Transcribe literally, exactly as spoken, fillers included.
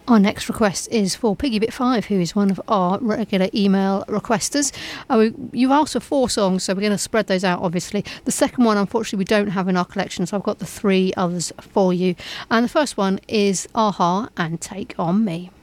Our next request is for Piggy Bit five, who is one of our regular email requesters. Uh, we, you've asked for four songs, so we're going to spread those out, obviously. The second one, unfortunately, we don't have in our collection, so I've got the three others for you. And the first one is a-ha and Take On Me.